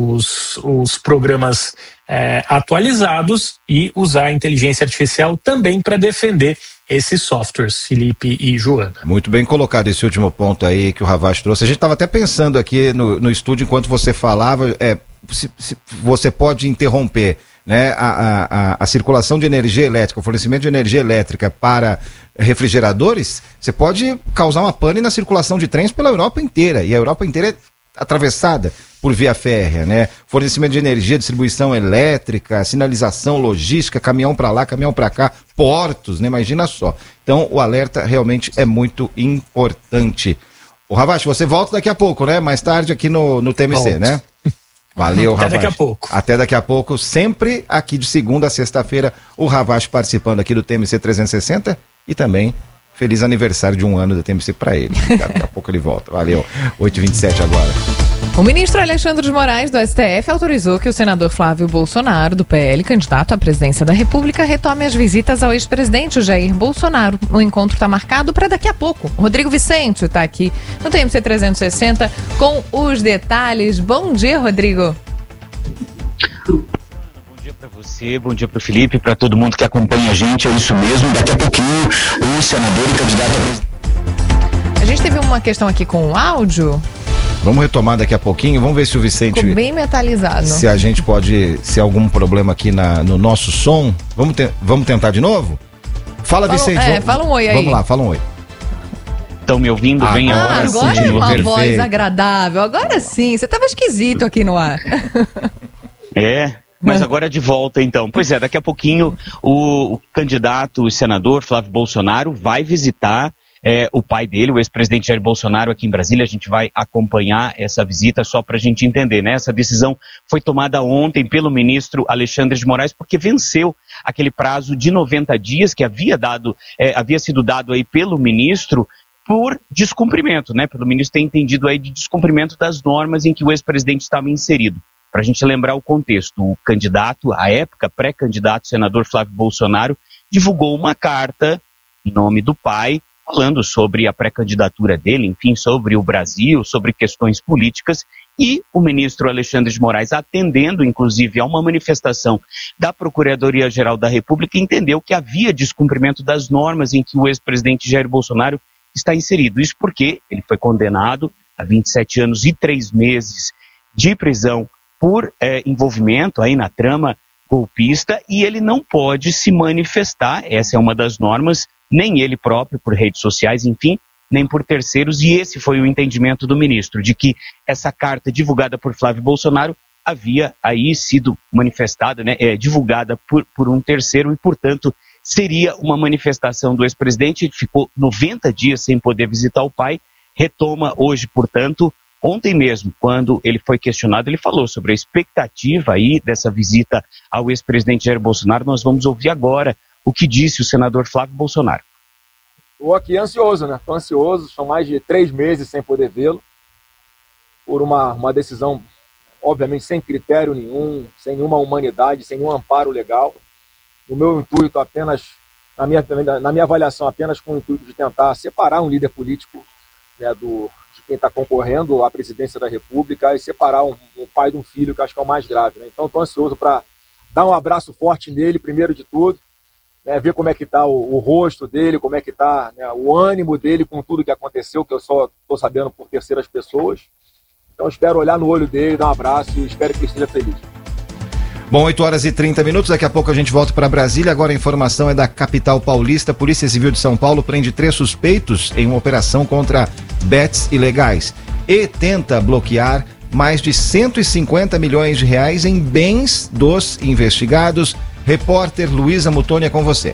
os, os programas é, atualizados, e usar a inteligência artificial também para defender esses softwares, Felipe e Joana. Muito bem colocado esse último ponto aí que o Ravache trouxe. A gente estava até pensando aqui no, no estúdio, enquanto você falava, é, se, se você pode interromper, né, a, a, a circulação de energia elétrica, o fornecimento de energia elétrica para refrigeradores, você pode causar uma pane na circulação de trens pela Europa inteira, e a Europa inteira é atravessada por via férrea, né? Fornecimento de energia, distribuição elétrica, sinalização, logística, caminhão para lá, caminhão para cá, portos, né? Imagina só. Então, o alerta realmente é muito importante. O Ravache, você volta daqui a pouco, né? Mais tarde aqui no, no T M C, Volto. Né? Valeu, Ravache. Até daqui a pouco. Até daqui a pouco, sempre aqui de segunda a sexta-feira, o Ravache participando aqui do T M C trezentos e sessenta, e também feliz aniversário de um ano do T M C para ele. Daqui a pouco ele volta. Valeu. oito e vinte e sete agora. O ministro Alexandre de Moraes, do S T F, autorizou que o senador Flávio Bolsonaro, do P L, candidato à presidência da República, retome as visitas ao ex-presidente Jair Bolsonaro. O encontro está marcado para daqui a pouco. O Rodrigo Vicente está aqui no T M C trezentos e sessenta com os detalhes. Bom dia, Rodrigo. Bom dia para você, bom dia para o Felipe, para todo mundo que acompanha a gente. É isso mesmo, daqui a pouquinho o senador e candidato a presidente. A gente teve uma questão aqui com o áudio. Vamos retomar daqui a pouquinho, vamos ver se o Vicente... Ficou bem metalizado. Se a gente pode, se há algum problema aqui na, no nosso som, vamos, te, vamos tentar de novo? Fala, fala Vicente. É, vamos, fala um oi aí. Vamos lá, fala um oi. Estão me ouvindo ah, bem agora? Ah, agora sim, é uma perfeito. voz agradável, agora sim, você estava esquisito aqui no ar. É... Mas agora de volta, então. Pois é, daqui a pouquinho o, o candidato, o senador Flávio Bolsonaro vai visitar é, o pai dele, o ex-presidente Jair Bolsonaro, aqui em Brasília. A gente vai acompanhar essa visita só para a gente entender, né? Essa decisão foi tomada ontem pelo ministro Alexandre de Moraes, porque venceu aquele prazo de noventa dias que havia, dado, é, havia sido dado aí pelo ministro por descumprimento, né? Pelo ministro ter entendido aí de descumprimento das normas em que o ex-presidente estava inserido. Para a gente lembrar o contexto, o candidato, à época, pré-candidato, senador Flávio Bolsonaro, divulgou uma carta em nome do pai, falando sobre a pré-candidatura dele, enfim, sobre o Brasil, sobre questões políticas, e o ministro Alexandre de Moraes, atendendo, inclusive, a uma manifestação da Procuradoria-Geral da República, entendeu que havia descumprimento das normas em que o ex-presidente Jair Bolsonaro está inserido. Isso porque ele foi condenado a vinte e sete anos e três meses de prisão por é, envolvimento aí na trama golpista, e ele não pode se manifestar, essa é uma das normas, nem ele próprio por redes sociais, enfim, nem por terceiros, e esse foi o entendimento do ministro, de que essa carta divulgada por Flávio Bolsonaro havia aí sido manifestada, né, é, divulgada por, por um terceiro, e portanto seria uma manifestação do ex-presidente. Ele ficou noventa dias sem poder visitar o pai, retoma hoje, portanto. Ontem mesmo, quando ele foi questionado, ele falou sobre a expectativa aí dessa visita ao ex-presidente Jair Bolsonaro. Nós vamos ouvir agora o que disse o senador Flávio Bolsonaro. Estou aqui ansioso, né? Estou ansioso, são mais de três meses sem poder vê-lo, por uma, uma decisão obviamente sem critério nenhum, sem nenhuma humanidade, sem nenhum amparo legal. O meu intuito apenas, na minha, na minha avaliação, apenas com o intuito de tentar separar um líder político, né, do, de quem está concorrendo à presidência da República e separar um, um pai de um filho, que acho que é o mais grave. Né? Então, estou ansioso para dar um abraço forte nele, primeiro de tudo, né, ver como é que está o, o rosto dele, como é que está, né, o ânimo dele com tudo que aconteceu, que eu só estou sabendo por terceiras pessoas. Então, espero olhar no olho dele, dar um abraço e espero que ele esteja feliz. Bom, oito horas e trinta minutos, daqui a pouco a gente volta para Brasília. Agora a informação é da capital paulista. Polícia Civil de São Paulo prende três suspeitos em uma operação contra bets ilegais e tenta bloquear mais de cento e cinquenta milhões de reais em bens dos investigados. Repórter Luísa Mutoni, é com você.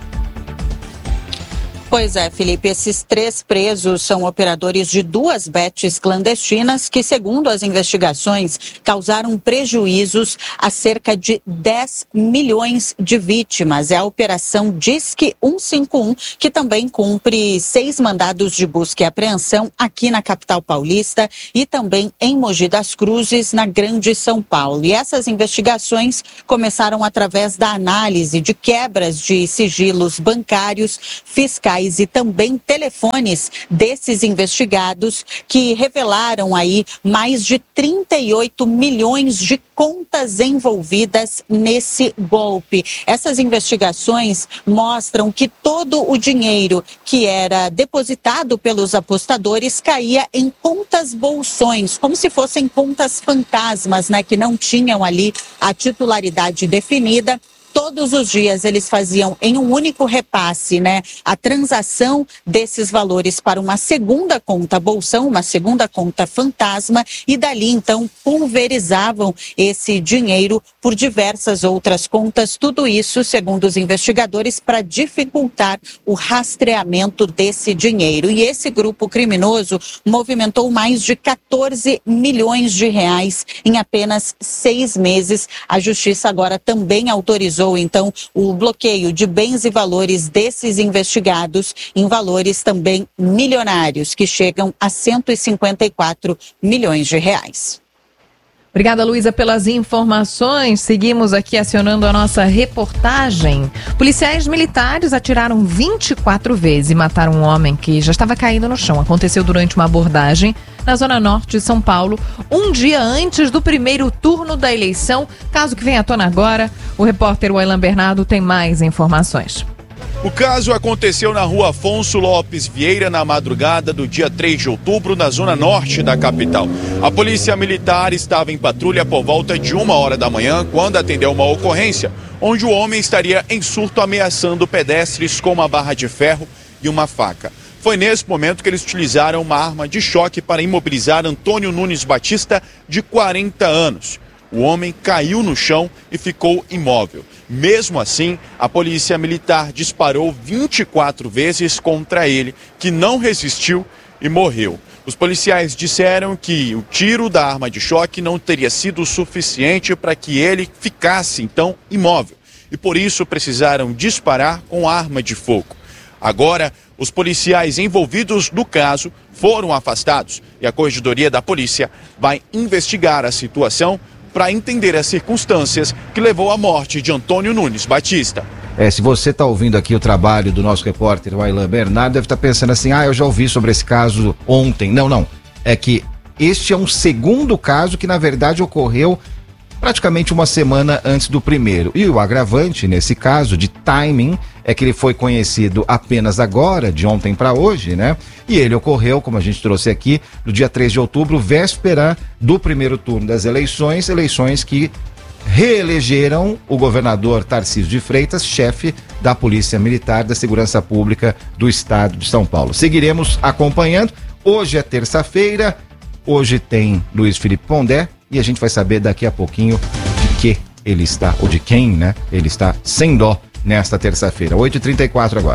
Pois é, Felipe, esses três presos são operadores de duas bets clandestinas que, segundo as investigações, causaram prejuízos a cerca de dez milhões de vítimas. É a Operação Disque cento e cinquenta e um, que também cumpre seis mandados de busca e apreensão aqui na capital paulista e também em Mogi das Cruzes, na Grande São Paulo. E essas investigações começaram através da análise de quebras de sigilos bancários, fiscais e também telefones desses investigados, que revelaram aí mais de trinta e oito milhões de contas envolvidas nesse golpe. Essas investigações mostram que todo o dinheiro que era depositado pelos apostadores caía em contas bolsões, como se fossem contas fantasmas, né, que não tinham ali a titularidade definida. Todos os dias eles faziam em um único repasse, né, a transação desses valores para uma segunda conta bolsão, uma segunda conta fantasma, e dali então pulverizavam esse dinheiro por diversas outras contas. Tudo isso, segundo os investigadores, para dificultar o rastreamento desse dinheiro. E esse grupo criminoso movimentou mais de quatorze milhões de reais em apenas seis meses. A justiça agora também autorizou então o bloqueio de bens e valores desses investigados em valores também milionários, que chegam a cento e cinquenta e quatro milhões de reais. Obrigada, Luísa, pelas informações. Seguimos aqui acionando a nossa reportagem. Policiais militares atiraram vinte e quatro vezes e mataram um homem que já estava caído no chão. Aconteceu durante uma abordagem na zona norte de São Paulo, um dia antes do primeiro turno da eleição. Caso que vem à tona agora, o repórter Wailan Bernardo tem mais informações. O caso aconteceu na rua Afonso Lopes Vieira na madrugada do dia três de outubro, na zona norte da capital. A polícia militar estava em patrulha por volta de uma hora da manhã quando atendeu uma ocorrência onde o homem estaria em surto ameaçando pedestres com uma barra de ferro e uma faca. Foi nesse momento que eles utilizaram uma arma de choque para imobilizar Antônio Nunes Batista, de quarenta anos. O homem caiu no chão e ficou imóvel. Mesmo assim, a polícia militar disparou vinte e quatro vezes contra ele, que não resistiu e morreu. Os policiais disseram que o tiro da arma de choque não teria sido suficiente para que ele ficasse, então, imóvel. E por isso precisaram disparar com arma de fogo. Agora, os policiais envolvidos no caso foram afastados e a Corregedoria da Polícia vai investigar a situação para entender as circunstâncias que levou à morte de Antônio Nunes Batista. É, se você está ouvindo aqui o trabalho do nosso repórter Wailan Bernardo, deve estar tá pensando assim, ah, eu já ouvi sobre esse caso ontem. Não, não. É que este é um segundo caso que, na verdade, ocorreu praticamente uma semana antes do primeiro. E o agravante, nesse caso, de timing, é que ele foi conhecido apenas agora, de ontem para hoje, né? E ele ocorreu, como a gente trouxe aqui, no dia três de outubro, véspera do primeiro turno das eleições, eleições que reelegeram o governador Tarcísio de Freitas, chefe da Polícia Militar da Segurança Pública do Estado de São Paulo. Seguiremos acompanhando. Hoje é terça-feira, hoje tem Luiz Felipe Pondé, e a gente vai saber daqui a pouquinho de que ele está, ou de quem, né? Ele está sem dó nesta terça-feira. oito e trinta e quatro agora.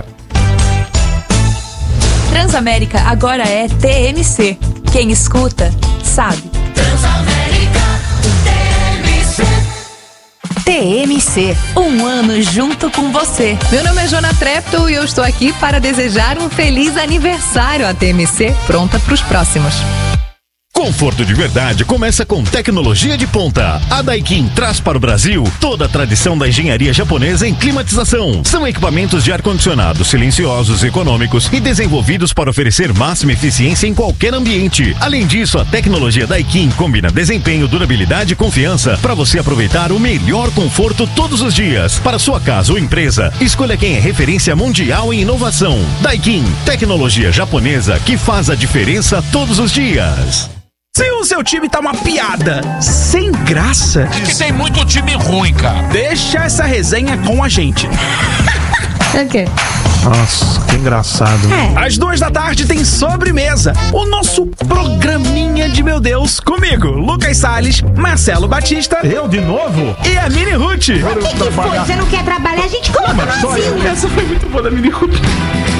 Transamérica agora é T M C. Quem escuta, sabe. Transamérica, T M C. T M C, um ano junto com você. Meu nome é Jona Trepto e eu estou aqui para desejar um feliz aniversário à T M C, pronta para os próximos. Conforto de verdade começa com tecnologia de ponta. A Daikin traz para o Brasil toda a tradição da engenharia japonesa em climatização. São equipamentos de ar-condicionado silenciosos, econômicos e desenvolvidos para oferecer máxima eficiência em qualquer ambiente. Além disso, a tecnologia Daikin combina desempenho, durabilidade e confiança para você aproveitar o melhor conforto todos os dias. Para sua casa ou empresa, escolha quem é referência mundial em inovação. Daikin, tecnologia japonesa que faz a diferença todos os dias. Se o seu time tá uma piada, sem graça... É que tem muito time ruim, cara. Deixa essa resenha com a gente. O quê? Nossa, que engraçado. É. Às duas da tarde tem Sobremesa, o nosso programinha de meu Deus, comigo, Lucas Salles, Marcelo Batista. Eu de novo? E a Mini Ruth. O que, que foi? Você não quer trabalhar? A gente coloca no Brasil. Essa foi muito boa da Mini Ruth.